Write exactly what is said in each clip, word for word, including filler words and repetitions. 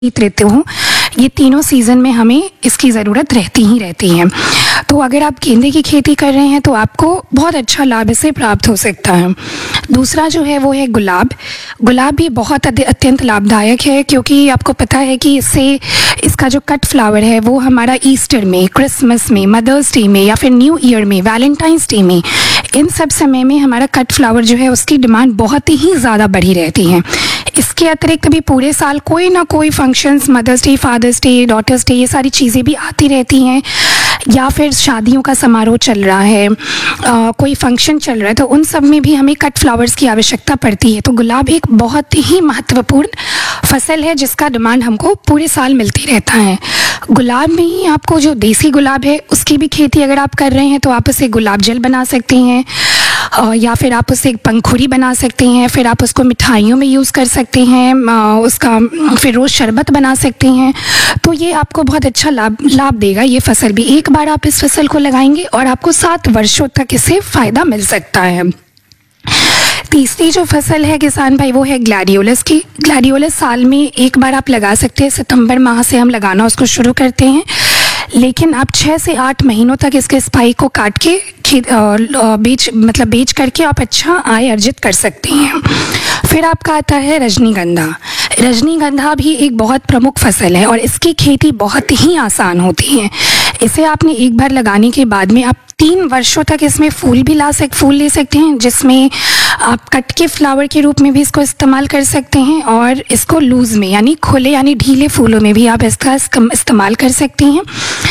शीत ऋतु हो, ये तीनों सीज़न में हमें इसकी ज़रूरत रहती ही रहती है। तो अगर आप गेंदे की खेती कर रहे हैं तो आपको बहुत अच्छा लाभ इससे प्राप्त हो सकता है। दूसरा जो है वो है गुलाब। गुलाब भी बहुत अत्यंत लाभदायक है, क्योंकि आपको पता है कि इससे इसका जो कट फ्लावर है वो हमारा ईस्टर में, क्रिसमस में, मदर्स डे में या फिर न्यू ईयर में, वैलेंटाइंस डे में, इन सब समय में हमारा कट फ्लावर जो है उसकी डिमांड बहुत ही ज़्यादा बढ़ी रहती है। इसके अतिरिक्त भी पूरे साल कोई ना कोई functions, mother's day, fathers day, daughters day, ये सारी चीज़ें भी आती रहती हैं, या फिर शादियों का समारोह चल रहा है, आ, कोई फंक्शन चल रहा है, तो उन सब में भी हमें कट फ्लावर्स की आवश्यकता पड़ती है। तो गुलाब एक बहुत ही महत्वपूर्ण फसल है जिसका डिमांड हमको पूरे साल मिलती रहता है। गुलाब में ही आपको जो देसी गुलाब है उसकी भी खेती अगर आप कर रहे हैं तो आप उसे गुलाब जल बना सकते हैं, या फिर आप उसे पंखुड़ी बना सकते हैं, फिर आप उसको मिठाइयों में यूज़ कर सकते हैं, उसका फिर रोज़ शरबत बना सकते हैं। तो ये आपको बहुत अच्छा लाभ लाभ देगा। ये फसल भी एक बार आप इस फसल को लगाएंगे और आपको सात वर्षों तक इससे फ़ायदा मिल सकता है। तीसरी जो फसल है किसान भाई वो है ग्लैडियोलस की। ग्लैडियोलस साल में एक बार आप लगा सकते हैं। सितंबर माह से हम लगाना उसको शुरू करते हैं, लेकिन आप छः से आठ महीनों तक इसके स्पाइक को काट के बेच मतलब बेच करके आप अच्छा आय अर्जित कर सकते हैं। फिर आपका आता है रजनीगंधा। रजनीगंधा भी एक बहुत प्रमुख फसल है और इसकी खेती बहुत ही आसान होती है। इसे आपने एक बार लगाने के बाद में आप तीन वर्षों तक इसमें फूल भी ला सक फूल ले सकते हैं, जिसमें आप कट के फ्लावर के रूप में भी इसको इस्तेमाल कर सकते हैं, और इसको लूज़ में यानी खुले यानी ढीले फूलों में भी आप इसका इस्तेमाल कर सकते हैं,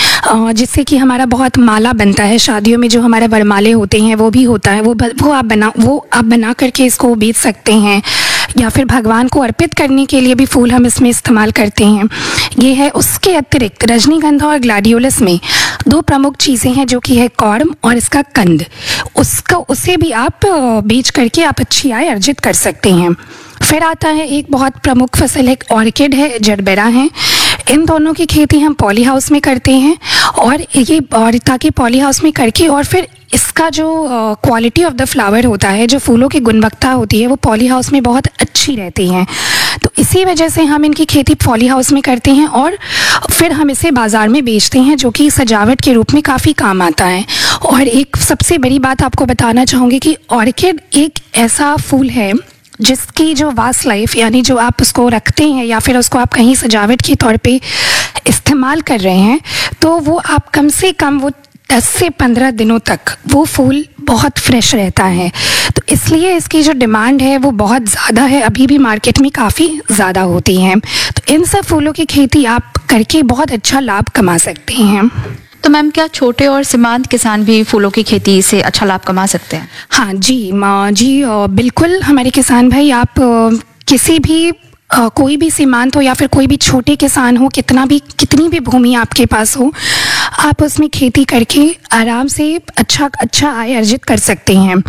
जिससे कि हमारा बहुत माला बनता है। शादियों में जो हमारे वरमाले होते हैं वो भी होता है, वो वो आप बना वो आप बना करके इसको बेच सकते हैं, या फिर भगवान को अर्पित करने के लिए भी फूल हम इसमें इस्तेमाल करते हैं। ये है। उसके अतिरिक्त रजनीगंधा और ग्लैडियोलस में दो प्रमुख चीज़ें हैं, जो कि है कॉर्म और इसका कंद। उसका उसे भी आप बेच करके आप अच्छी आय अर्जित कर सकते हैं। फिर आता है एक बहुत प्रमुख फसल है, ऑर्किड है, जरबेरा है। इन दोनों की खेती हम पॉली हाउस में करते हैं, और ये और ताकि पॉली हाउस में करके और फिर इसका जो क्वालिटी ऑफ द फ्लावर होता है, जो फूलों की गुणवत्ता होती है, वो पॉली हाउस में बहुत अच्छी रहती है। तो इसी वजह से हम इनकी खेती पॉली हाउस में करते हैं और फिर हम इसे बाज़ार में बेचते हैं, जो कि सजावट के रूप में काफ़ी काम आता है। और एक सबसे बड़ी बात आपको बताना चाहूँगी कि ऑर्किड एक ऐसा फूल है जिसकी जो वास्ट लाइफ, यानी जो आप उसको रखते हैं या फिर उसको आप कहीं सजावट के तौर पे इस्तेमाल कर रहे हैं, तो वो आप कम से कम वो दस से पंद्रह दिनों तक वो फूल बहुत फ्रेश रहता है। तो इसलिए इसकी जो डिमांड है वो बहुत ज़्यादा है, अभी भी मार्केट में काफ़ी ज़्यादा होती है। तो इन सब फूलों की खेती आप करके बहुत अच्छा लाभ कमा सकते हैं। तो मैम, क्या छोटे और सीमांत किसान भी फूलों की खेती से अच्छा लाभ कमा सकते हैं? हाँ जी माँ जी, बिल्कुल हमारे किसान भाई, आप किसी भी Uh, कोई भी सीमांत हो या फिर कोई भी छोटे किसान हो, कितना भी कितनी भी भूमि आपके पास हो, आप उसमें खेती करके आराम से अच्छा अच्छा आय अर्जित कर सकते हैं।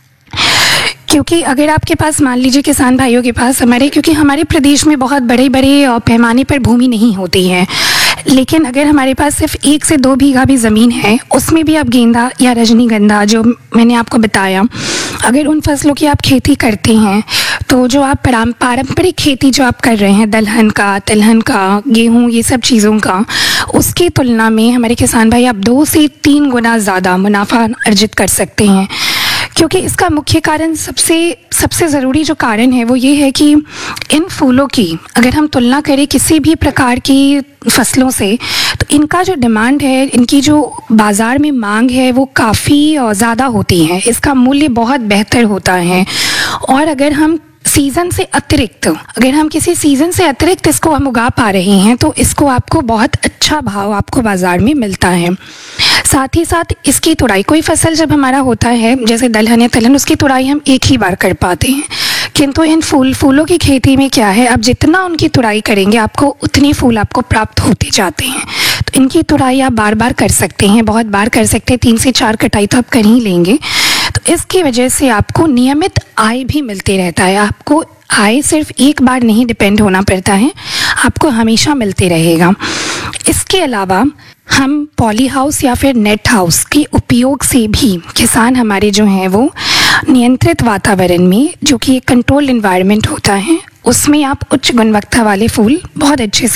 क्योंकि अगर आपके पास, मान लीजिए किसान भाइयों के पास, हमारे क्योंकि हमारे प्रदेश में बहुत बड़े बड़े पैमाने पर भूमि नहीं होती है, लेकिन अगर हमारे पास सिर्फ एक से दो बीघा भी ज़मीन है, उसमें भी आप गेंदा या रजनीगंधा जो मैंने आपको बताया, अगर उन फसलों की आप खेती करते हैं, तो जो आप पारंपरिक खेती जो आप कर रहे हैं, दलहन का, तिलहन का, गेहूँ, ये सब चीज़ों का, उसकी तुलना में हमारे किसान भाई आप दो से तीन गुना ज़्यादा मुनाफा अर्जित कर सकते हैं। क्योंकि इसका मुख्य कारण, सबसे सबसे ज़रूरी जो कारण है वो ये है कि इन फूलों की अगर हम तुलना करें किसी भी प्रकार की फसलों से, तो इनका जो डिमांड है, इनकी जो बाज़ार में मांग है, वो काफ़ी ज़्यादा होती है। इसका मूल्य बहुत बेहतर होता है, और अगर हम सीज़न से अतिरिक्त अगर हम किसी सीज़न से अतिरिक्त इसको हम उगा पा रहे हैं, तो इसको आपको बहुत अच्छा भाव आपको बाज़ार में मिलता है। साथ ही साथ इसकी तुड़ाई, कोई फसल जब हमारा होता है जैसे दलहन या तिलहन, उसकी तुड़ाई हम एक ही बार कर पाते हैं, किंतु इन फूल फूलों की खेती में क्या है, आप जितना उनकी तुड़ाई करेंगे आपको उतनी फूल आपको प्राप्त होते जाते हैं। तो इनकी तुड़ाई आप बार बार कर सकते हैं, बहुत बार कर सकते हैं, तीन से चार कटाई तो आप कर ही लेंगे। तो इसकी वजह से आपको नियमित आय भी मिलती रहता है। आपको आय सिर्फ एक बार नहीं डिपेंड होना पड़ता है, आपको हमेशा मिलते रहेगा। इसके अलावा हम पॉली हाउस या फिर नेट हाउस के उपयोग से भी किसान हमारे जो हैं वो नियंत्रित वातावरण में, जो कि एक कंट्रोल्ड एनवायरनमेंट होता है, उसमें आप उच्च गुणवत्ता वाले फूल बहुत अच्छे से